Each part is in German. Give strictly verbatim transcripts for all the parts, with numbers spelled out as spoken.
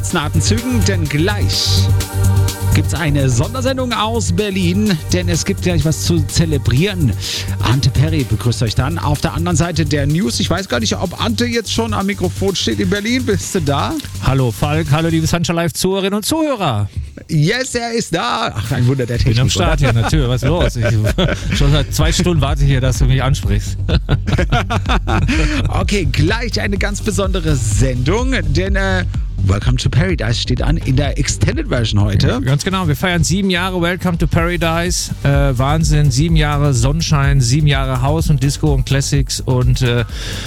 letzten Atemzügen, denn gleich gibt es eine Sondersendung aus Berlin, denn es gibt gleich was zu zelebrieren. Ante Perry begrüßt euch dann. Auf der anderen Seite der News. Ich weiß gar nicht, ob Ante jetzt schon am Mikrofon steht in Berlin. Bist du da? Hallo Falk, hallo liebe Sunshine Live Zuhörerinnen und Zuhörer. Yes, er ist da. Ach, ein Wunder der Technik. Ich bin am Start hier, natürlich. Was ist los? Ich, schon seit zwei Stunden warte ich hier, dass du mich ansprichst. Okay, gleich eine ganz besondere Sendung, denn äh, Welcome to Paradise steht an in der Extended Version heute. Ganz genau, wir feiern sieben Jahre Welcome to Paradise. Äh, Wahnsinn, sieben Jahre Sonnenschein, sieben Jahre House und Disco und Classics und äh,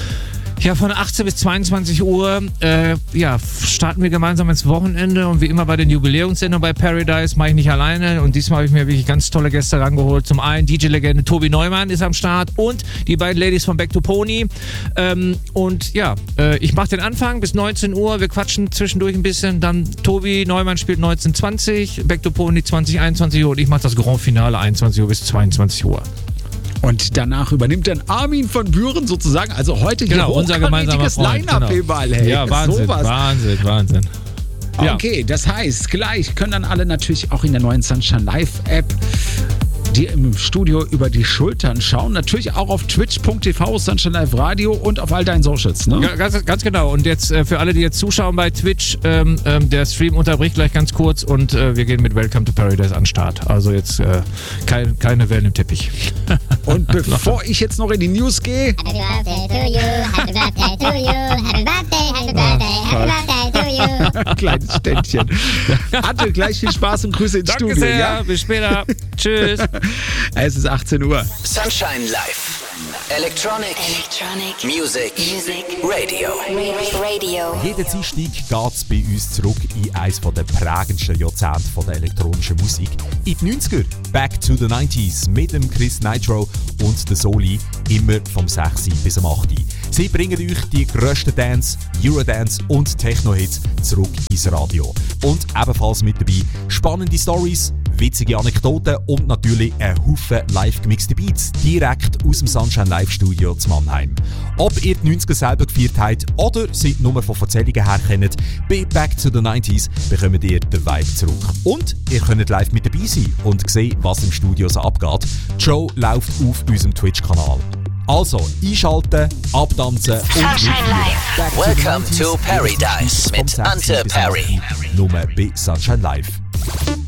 ja, von achtzehn bis zweiundzwanzig Uhr äh, ja, starten wir gemeinsam ins Wochenende und wie immer bei den Jubiläumssendungen bei Paradise mache ich nicht alleine und diesmal habe ich mir wirklich ganz tolle Gäste rangeholt. Zum einen D J-Legende Tobi Neumann ist am Start und die beiden Ladies von Back to Pony. Ähm, und ja, äh, ich mache den Anfang bis neunzehn Uhr, wir quatschen zwischendurch ein bisschen, dann Tobi Neumann spielt neunzehn zwanzig, Back to Pony zwanzig, einundzwanzig Uhr und ich mache das Grand Finale einundzwanzig Uhr bis zweiundzwanzig Uhr. Und danach übernimmt dann Armin von Buren sozusagen, also heute genau, hier unser gemeinsamer Freund. Line-Up Genau. überall. Hey, ja, Wahnsinn, sowas. Wahnsinn, Wahnsinn. Ja. Okay, das heißt, gleich können dann alle natürlich auch in der neuen Sunshine Live App die im Studio über die Schultern schauen. Natürlich auch auf twitch punkt t v, Sunshine Live Radio und auf all deinen Socials, ne? Ja, ganz, ganz genau. Und jetzt äh, für alle, die jetzt zuschauen bei Twitch, ähm, ähm, der Stream unterbricht gleich ganz kurz und äh, wir gehen mit Welcome to Paradise an den Start. Also jetzt äh, kein, keine Wellen im Teppich. Und bevor ich jetzt noch in die News gehe... Happy birthday to you, happy birthday to you, happy birthday, happy birthday, happy birthday to you. Kleines Ständchen. Hatte gleich viel Spaß und Grüße ins Danke Studio. sehr, Ja? bis später. Tschüss. Es ist achtzehn Uhr. Sunshine Live. Electronic. Electronic. Music. Music. Radio. Radio. Jeden Dienstag geht es bei uns zurück in eines der prägendsten Jahrzehnte der elektronischen Musik. In die neunziger, Back to the neunziger mit dem Chris Nitro und der Soli, immer vom sechs bis am acht. Sie bringen euch die grössten Dance, Eurodance und Techno-Hits zurück ins Radio. Und ebenfalls mit dabei spannende Stories, witzige Anekdoten und natürlich ein Haufen live gemixte Beats direkt aus dem Sunshine Live Studio zu Mannheim. Ob ihr die neunziger selber gefeiert habt oder sie nur von Erzählungen her kennt, bei Back to the neunziger bekommt ihr den Vibe zurück. Und ihr könnt live mit dabei sein und sehen, was im Studio so abgeht. Die Show läuft auf unserem Twitch-Kanal. Also, einschalten, abtanzen und Sunshine Live. Welcome to Paradise mit Ante Perry. Nur bei Sunshine Live.